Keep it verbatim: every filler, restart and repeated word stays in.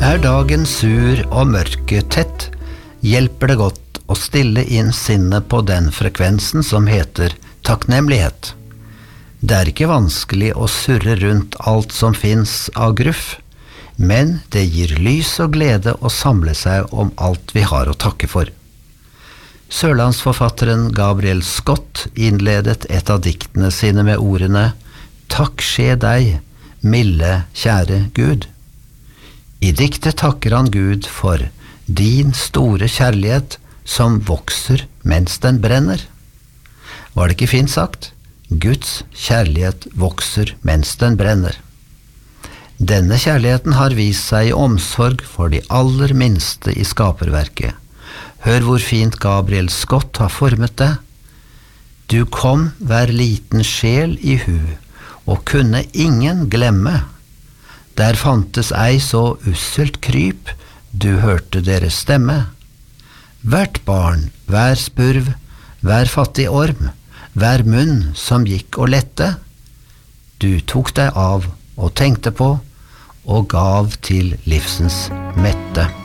Er dagen sur og mørket tett, hjelper det godt å stille inn sinnet på den frekvensen som heter takknemlighet. Det er ikke vanskelig å surre rundt alt som finnes av gruff, men det gir lys og glede å samle seg om alt vi har å takke for. Sørlandsforfatteren Gabriel Scott innledet et av diktene sine med ordene «Takk skje deg, milde, kjære Gud». I diktet takker han Gud for din store kjærlighet som vokser mens den brenner. Var det ikke fint sagt? Guds kjærlighet vokser mens den brenner. Denne kjærligheten har vist seg i omsorg for de aller minste i skaperverket. Hør hvor fint Gabriel Scott har formet det. Du kom hver liten sjel i hu, og kunne ingen glemme. Der fantes ei så usselt kryp, du hørte deres stemme. Hvert barn, hver spurv, hver fattig orm, hver munn som gikk og lette, du tok deg av og tenkte på, og gav til livsens mette.